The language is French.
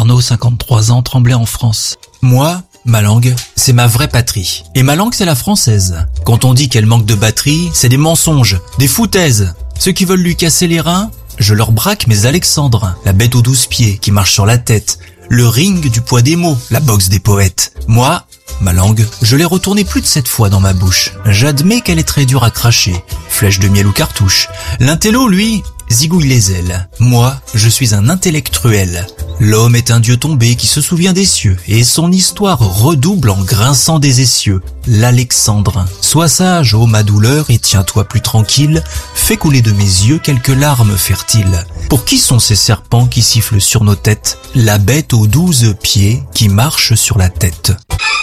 Arnaud, 53 ans, Tremblay en France. Moi, ma langue, c'est ma vraie patrie. Et ma langue, c'est la française. Quand on dit qu'elle manque de batterie, c'est des mensonges, des foutaises. Ceux qui veulent lui casser les reins, je leur braque mes alexandrins, la bête aux 12 pieds qui marche sur la tête, le ring du poids des mots, la boxe des poètes. Moi, ma langue, je l'ai retournée plus de 7 fois dans ma bouche. J'admets qu'elle est très dure à cracher, flèche de miel ou cartouche. L'intello, lui, zigouille les ailes. Moi, je suis un intellectuel. L'homme est un dieu tombé qui se souvient des cieux, et son histoire redouble en grinçant des essieux. L'Alexandrin. Sois sage, ô ma douleur, et tiens-toi plus tranquille, fais couler de mes yeux quelques larmes fertiles. Pour qui sont ces serpents qui sifflent sur nos têtes? La bête aux 12 pieds qui marche sur la tête.